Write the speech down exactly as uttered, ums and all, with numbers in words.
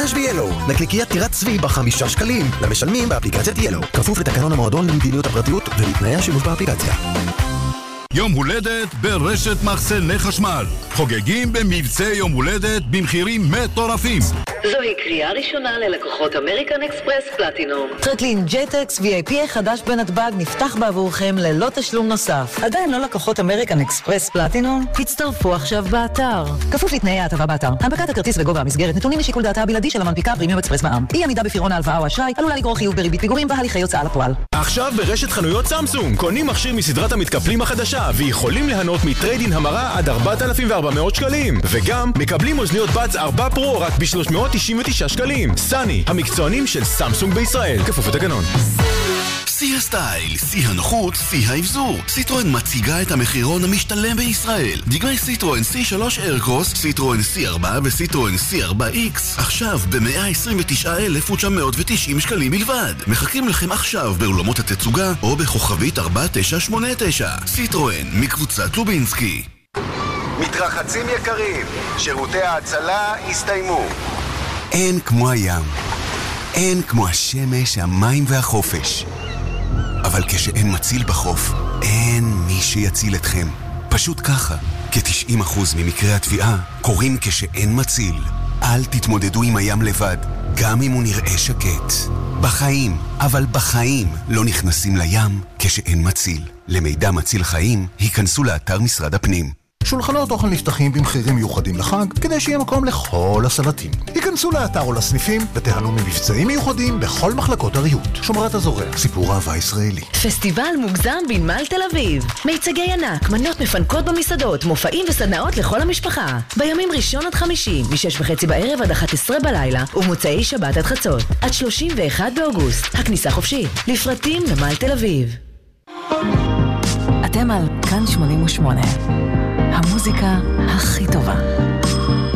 חדש ב-ילו, נקניקיית טירת צבי בחמישה שקלים, למשלמים באפליקציית ילו. כפוף לתקנון המועדון למדיניות הפרטיות ולתנאי השימוש באפליקציה. יום הולדת ברשת מחסני חשמל. חוגגים במבצע יום הולדת במחירים מטורפים. זוהי קריאה ראשונה ללקוחות אמריקן אקספרס פלטינום. טרקלין ג'טקס וי איי פי החדש בנתב"ג נפתח בעבורכם ללא תשלום נוסף. עדיין לא לקוחות אמריקן אקספרס פלטינום? הצטרפו עכשיו באתר. כפוף לתנאי ההטבה באתר. הנפקת הכרטיס וגובה המסגרת נתונים לשיקול דעתה הבלעדי של המנפיקה פרימיום אקספרס מע"מ. אי עמידה בפירעון ההלוואה או אשראי עלולה לגרור חיוב בריבית פיגורים והליכי הוצאה לפועל. עכשיו ברשת חנויות סמסונג קונים מכשיר מסדרת המתקפלים החדשה ויכולים ליהנות מטריידין המרה עד ארבעת אלפים וארבע מאות שקלים, וגם מקבלים אוזניות בץ ארבע פרו רק ב-שלוש מאות תשעים ותשעה שקלים. סני, המקצוענים של סמסונג בישראל, כפוף לתקנון. שיא הסטייל, שיא הנוחות, שיא האבזור. סיטרואן מציגה את המחירון המשתלם בישראל. דגמי סיטרואן סי שלוש איירקרוס, סיטרואן סי ארבע וסיטרואן סי ארבע איקס עכשיו ב-מאה עשרים ותשעה אלף ותשע מאות ותשעים שקלים בלבד. מחכים לכם עכשיו באולמות התצוגה או בכוכבית ארבע תשע שמונה תשע. סיטרואן מקבוצת לובינסקי. מתרחצים יקרים, שירותי ההצלה הסתיימו. אין כמו הים, אין כמו השמש, המים והחופש. אבל כשאין מציל בחוף, אין מי שיציל אתכם. פשוט ככה, כ-תשעים אחוז ממקרי התביעה קורים כשאין מציל. אל תתמודדו עם הים לבד, גם אם הוא נראה שקט. בחיים, אבל בחיים לא נכנסים לים כשאין מציל. למידע מציל חיים, היכנסו לאתר משרד הפנים. שולחנות אוכל נפתחים במחירים מיוחדים לחג, כדי שיהיה מקום לכל הסלטים. היכנסו לאתר או לסניפים ותיהנו ממבצעים מיוחדים בכל מחלקות הריהוט. שומרת הזורע, סיפור אהבה ישראלי. פסטיבל מוגזם בנמל תל אביב. מיצגי ענק, מנות מפנקות במסעדות, מופעים וסדנאות לכל המשפחה. בימים ראשון עד חמישי, משש וחצי בערב עד אחת עשרה בלילה, ומוצאי שבת עד חצות. עד שלושים ואחד באוגוסט. הכניסה חופשית. לפרטים נמל תל אביב. אתם על כאן שמונים ושמונה. המוזיקה הכי טובה.